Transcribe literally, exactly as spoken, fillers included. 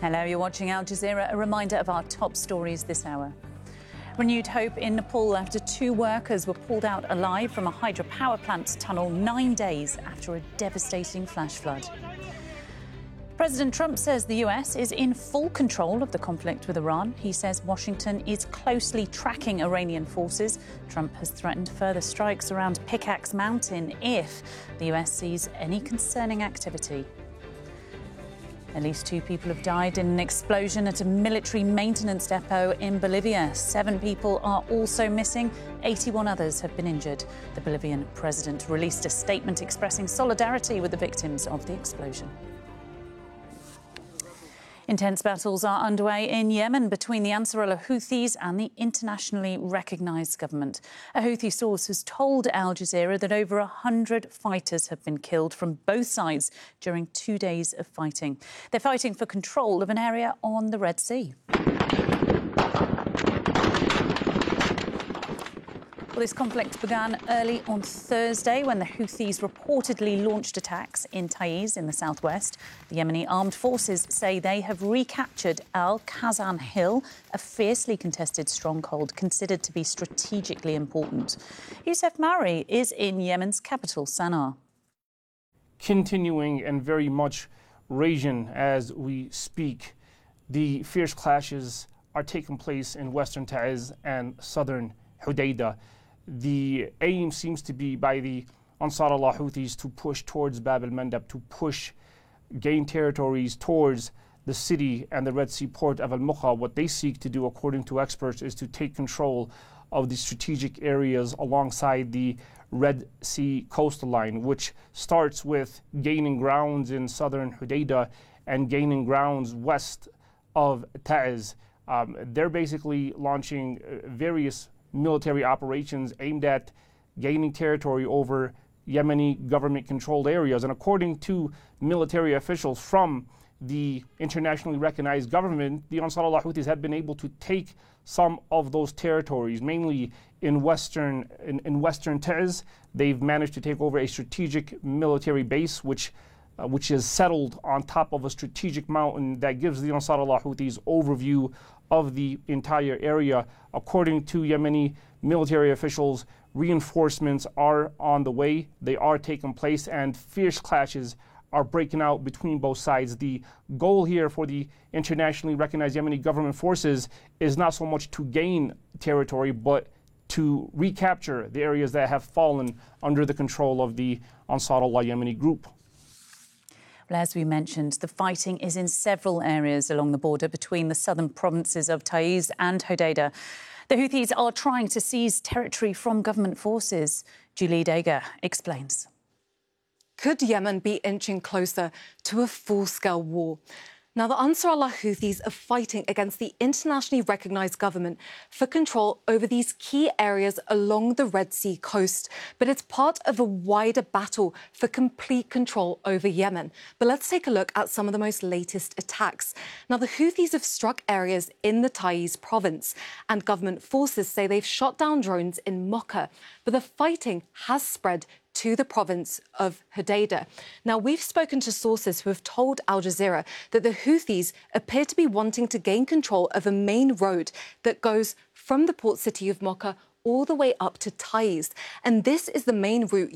Hello, you're watching Al Jazeera. A reminder of our top stories this hour. Renewed hope in Nepal after two workers were pulled out alive from a hydropower plant tunnel nine days after a devastating flash flood. President Trump says the U S is in full control of the conflict with Iran. He says Washington is closely tracking Iranian forces. Trump has threatened further strikes around Pickaxe Mountain if the U S sees any concerning activity. At least two people have died in an explosion at a military maintenance depot in Bolivia. Seven people are also missing. eighty-one others have been injured. The Bolivian president released a statement expressing solidarity with the victims of the explosion. Intense battles are underway in Yemen between the Ansarullah Houthis and the internationally recognised government. A Houthi source has told Al Jazeera that over one hundred fighters have been killed from both sides during two days of fighting. They're fighting for control of an area on the Red Sea. Well, this conflict began early on Thursday when the Houthis reportedly launched attacks in Taiz in the southwest. The Yemeni armed forces say they have recaptured Al Khazan Hill, a fiercely contested stronghold considered to be strategically important. Youssef Mauri is in Yemen's capital, Sana'a. Continuing and very much raging as we speak, the fierce clashes are taking place in western Taiz and southern Hudaydah. The aim seems to be by the Ansarullah Houthis to push towards Bab al-Mandab, to push, gain territories towards the city and the Red Sea port of Al-Mukha. What they seek to do, according to experts, is to take control of the strategic areas alongside the Red Sea coastal line, which starts with gaining grounds in southern Hudaydah and gaining grounds west of Taiz. Um, they're basically launching uh, various military operations aimed at gaining territory over Yemeni government-controlled areas. And according to military officials from the internationally recognized government, the Ansarullah Houthis have been able to take some of those territories, mainly in western in, in western Taiz. They've managed to take over a strategic military base, which uh, which is settled on top of a strategic mountain that gives the Ansarullah Houthis overview of the entire area. According to Yemeni military officials, reinforcements are on the way. They are taking place, and fierce clashes are breaking out between both sides. The goal here for the internationally recognized Yemeni government forces is not so much to gain territory, but to recapture the areas that have fallen under the control of the Ansarullah Yemeni group. Well, as we mentioned, the fighting is in several areas along the border between the southern provinces of Taiz and Hodeidah. The Houthis are trying to seize territory from government forces. Julie Dega explains. Could Yemen be inching closer to a full-scale war? Now, the Ansarullah Houthis are fighting against the internationally recognised government for control over these key areas along the Red Sea coast. But it's part of a wider battle for complete control over Yemen. But let's take a look at some of the most latest attacks. Now, the Houthis have struck areas in the Taiz province, and government forces say they've shot down drones in Mocha. But the fighting has spread to the province of Hodeidah. Now, we've spoken to sources who have told Al Jazeera that the Houthis appear to be wanting to gain control of a main road that goes from the port city of Mocha all the way up to Taiz. And this is the main route